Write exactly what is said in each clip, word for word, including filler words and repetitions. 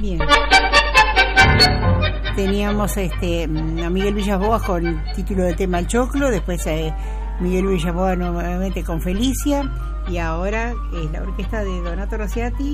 Bien. Teníamos este, a Miguel Villaboas con el título del tema El Choclo, después eh, Miguel Villaboas nuevamente con Felicia, y ahora es la orquesta de Donato Rosciati,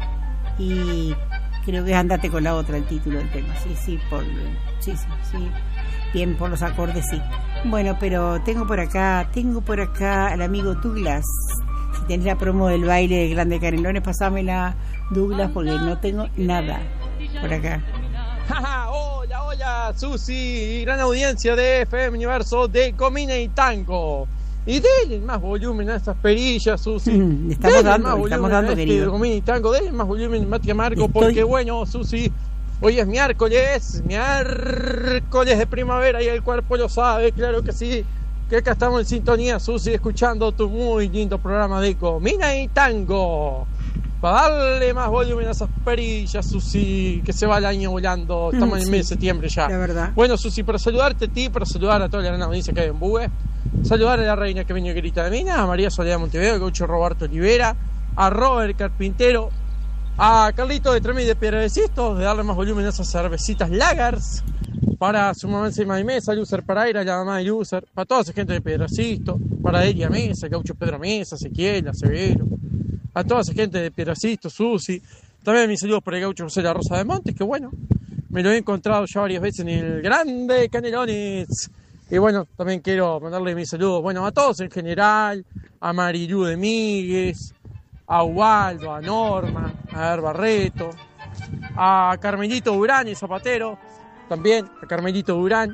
y creo que es Andate con la otra el título del tema. Sí, sí, por, sí, sí, sí. Bien, por los acordes, sí. Bueno, pero tengo por acá, tengo por acá al amigo Douglas. Si tenés la promo del baile de Grande Canelones, pasámela, Douglas, porque no tengo nada por acá. Hola, hola, Susi, gran audiencia de F M Universo de Comina y Tango. Y denle más volumen a esas perillas, Susi. Mm, estamos denle dando, más estamos dando, este querido. de Comina y Tango, denle más volumen, Mati Amargo, Estoy... porque bueno, Susi, hoy es miércoles, miércoles de primavera y el cuerpo lo sabe, claro que sí. Que acá estamos en sintonía, Susi, escuchando tu muy lindo programa de Comina y Tango. Para darle más volumen a esas perillas, Susi, que se va el año volando. Estamos en el sí, mes de septiembre ya. La verdad. Bueno, Susi, para saludarte a ti, para saludar a toda la gran audiencia que hay en Bue, saludar a la reina que viene grita de mina, a María Soledad Montevideo, al gaucho Roberto Olivera, a Robert Carpintero, a Carlito de Tremí de Piedra de Sistos, de darle más volumen a esas cervecitas Lagers, para su mamá encima de mesa, Lucer Paraira, la mamá de Lucer, para toda esa gente de Piedracisto, para Elia Mesa, el gaucho Pedro Mesa, Ezequiel, Acevedo, a toda esa gente de Piedracisto, Susi. También mis saludos por el gaucho José La Rosa de Montes, que bueno, me lo he encontrado ya varias veces en el Grande Canelones. Y bueno, también quiero mandarle mis saludos, bueno, a todos en general, a Marilú de Míguez, a Ubaldo, a Norma, a Er Barreto, a Carmelito Durán y Zapatero, también a Carmelito Durán,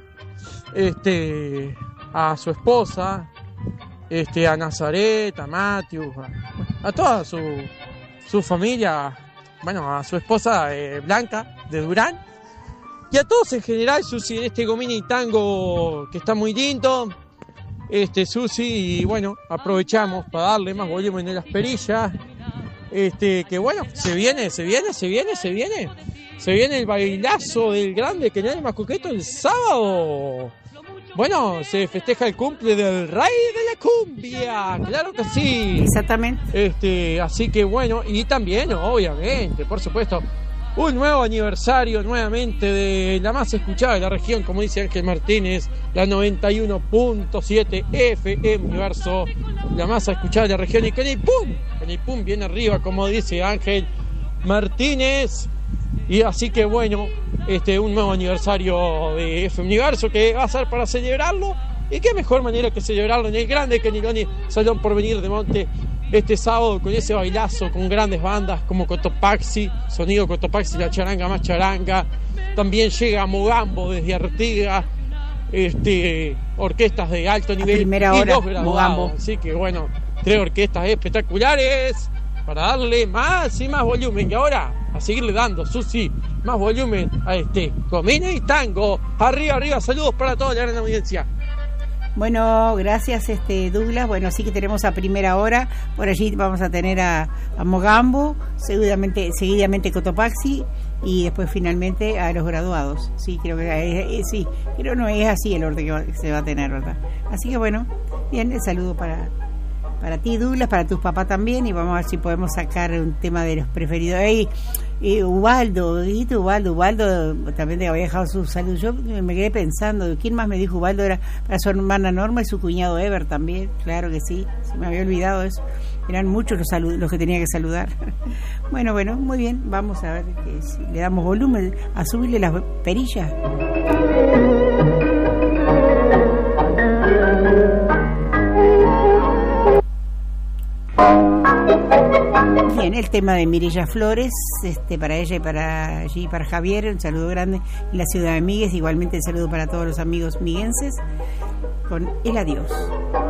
este, a su esposa, este, a Nazaret, a Matthew, a, a toda su, su familia, bueno, a su esposa eh, Blanca de Durán, y a todos en general, Susi, en este Comina y Tango que está muy lindo, este, Susi, y bueno, aprovechamos para darle más volumen a las perillas, este, que bueno, se viene, se viene, se viene, se viene, se viene el bailazo del Grande Canelones más coqueto el sábado. Bueno, se festeja el cumple del rey de la cumbia, claro que sí. Exactamente. Este, así que bueno, y también, obviamente, por supuesto, un nuevo aniversario nuevamente de la más escuchada de la región, como dice Ángel Martínez, la noventa y uno punto siete F M Universo, la más escuchada de la región, y Canipum, Canipum viene arriba, como dice Ángel Martínez. Y así que bueno, este un nuevo aniversario de F M Universo que va a ser para celebrarlo, y qué mejor manera que celebrarlo en el Grande Canelones Salón Porvenir de Monte este sábado, con ese bailazo, con grandes bandas como Cotopaxi, Sonido Cotopaxi, la charanga más charanga. También llega Mogambo desde Artigas, este, orquestas de alto nivel, primera hora, y dos graduados. Mogambo. Así que bueno, tres orquestas espectaculares para darle más y más volumen. Y ahora a seguirle dando, Susi, más volumen a este Comina y Tango. Arriba, arriba, saludos para toda la gran audiencia. Bueno, gracias este Douglas. Bueno, sí que tenemos a primera hora. Por allí vamos a tener a, a Mogambo, seguidamente, seguidamente Cotopaxi, y después finalmente a los graduados. Sí, creo que es, es, sí, pero no es así el orden que, va, que se va a tener, ¿verdad? Así que bueno, bien, el saludo para para ti, Douglas, para tus papás también, y vamos a ver si podemos sacar un tema de los preferidos. Hey, eh, Ubaldo, dijiste Ubaldo, Ubaldo también te había dejado su salud. Yo me quedé pensando, ¿quién más me dijo Ubaldo? Era para su hermana Norma y su cuñado Ever también, claro que sí, se me había olvidado eso. Eran muchos los, salud, los que tenía que saludar. Bueno, bueno, muy bien, vamos a ver que si le damos volumen a subirle las perillas. Bien, el tema de Mirella Flores, este, para ella y para allí, para Javier, un saludo grande en la ciudad de Míguez, igualmente el saludo para todos los amigos miguenses, con el adiós.